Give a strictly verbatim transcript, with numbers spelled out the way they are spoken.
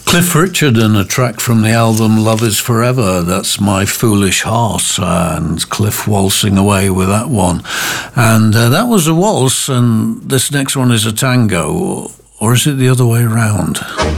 Cliff Richard and a track from the album Love Is Forever. That's My Foolish Heart, and Cliff waltzing away with that one. And uh, that was a waltz, and this next one is a tango, or is it the other way around?